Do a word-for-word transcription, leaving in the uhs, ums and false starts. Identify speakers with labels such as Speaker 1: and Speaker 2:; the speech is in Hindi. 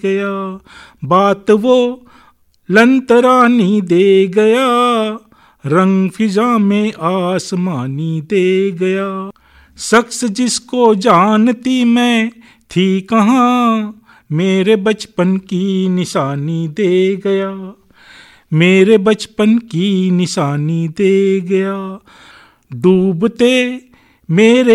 Speaker 1: गया, बात वो लंतरानी दे गया, रंग फिजा में आसमानी दे गया। शख्स जिसको जानती मैं थी कहाँ, मेरे बचपन की निशानी दे गया, मेरे बचपन की निशानी दे गया। डूबते मेरे